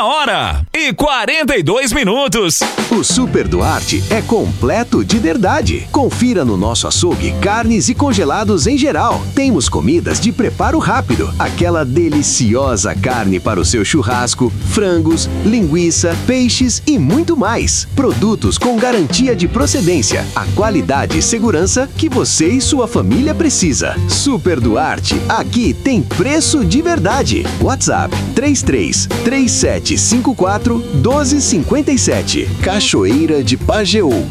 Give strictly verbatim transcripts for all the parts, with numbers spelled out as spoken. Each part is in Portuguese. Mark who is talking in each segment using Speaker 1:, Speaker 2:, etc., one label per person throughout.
Speaker 1: Uma hora e quarenta e dois minutos.
Speaker 2: O Super Duarte é completo de verdade. Confira no nosso açougue carnes e congelados em geral. Temos comidas de preparo rápido, aquela deliciosa carne para o seu churrasco, frangos, linguiça, peixes e muito mais. Produtos com garantia de procedência, a qualidade e segurança que você e sua família precisa. Super Duarte, aqui tem preço de verdade. WhatsApp três três três sete cinco quatro um dois cinco sete. Cachoeira de Pajeú.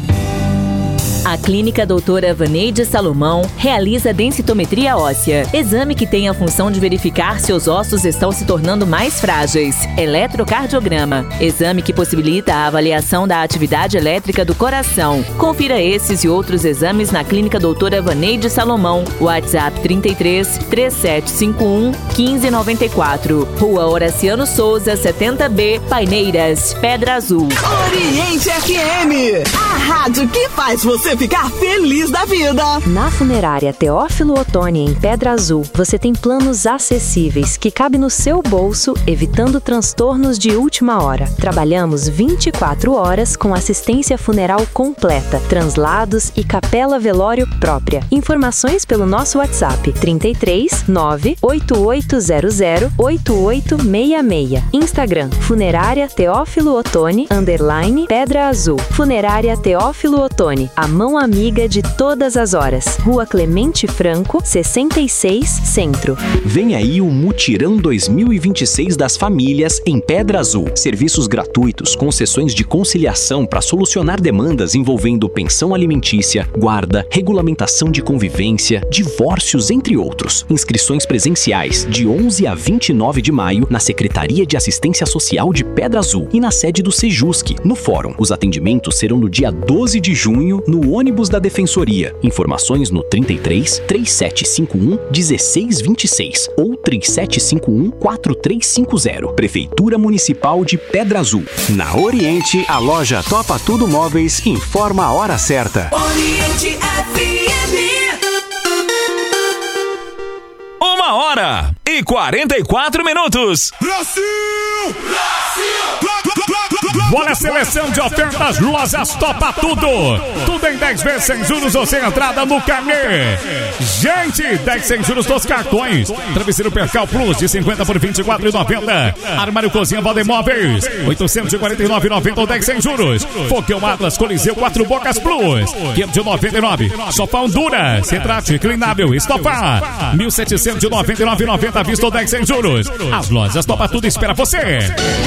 Speaker 3: A Clínica Doutora Vaneide Salomão realiza densitometria óssea, exame que tem a função de verificar se os ossos estão se tornando mais frágeis. Eletrocardiograma, exame que possibilita a avaliação da atividade elétrica do coração. Confira esses e outros exames na Clínica Doutora Vaneide Salomão. WhatsApp trinta e três, três sete cinco um, um cinco nove quatro. Rua Horaciano Souza, setenta B, Paineiras, Pedra Azul.
Speaker 4: Oriente F M, a rádio que faz você ficar feliz da vida.
Speaker 5: Na Funerária Teófilo Otoni, em Pedra Azul, você tem planos acessíveis que cabem no seu bolso, evitando transtornos de última hora. Trabalhamos vinte e quatro horas com assistência funeral completa, translados e capela velório própria. Informações pelo nosso WhatsApp trinta e três, nove oito oito zero zero, oito oito seis seis. Instagram Funerária Teófilo Otoni, underline Pedra Azul. Funerária Teófilo Otoni, a mão amiga de todas as horas. Rua Clemente Franco, sessenta e seis, Centro.
Speaker 6: Vem aí o Mutirão dois mil e vinte e seis das famílias em Pedra Azul. Serviços gratuitos com sessões de conciliação para solucionar demandas envolvendo pensão alimentícia, guarda, regulamentação de convivência, divórcios, entre outros. Inscrições presenciais de onze a vinte e nove de maio na Secretaria de Assistência Social de Pedra Azul e na sede do Sejusc, no Fórum. Os atendimentos serão no dia doze de junho no ônibus da Defensoria. Informações no trinta e três, três sete cinco um, um seis dois seis ou três sete cinco um, quatro três cinco zero. Prefeitura Municipal de Pedra Azul.
Speaker 2: Na Oriente, a loja Topa Tudo Móveis informa a hora certa.
Speaker 4: Oriente F M.
Speaker 1: Uma hora e quarenta e quatro minutos.
Speaker 7: Brasil! Brasil!
Speaker 8: Olha a seleção de ofertas Lojas Topa Tudo. Tudo em dez vezes sem juros ou sem entrada no carnê. Gente, dez sem juros dos cartões. Travesseiro Percal Plus de cinquenta por vinte e quatro reais e noventa centavos. Armário Cozinha Valdemóveis oitocentos e quarenta e nove reais e noventa centavos ou dez sem juros. Fogão Atlas Coliseu quatro Bocas Plus quinhentos e noventa e nove reais. Sofá Honduras Retrate Inclinável Estofar mil setecentos e noventa e nove reais e noventa centavos à vista ou dez sem juros. As Lojas Topa Tudo espera você.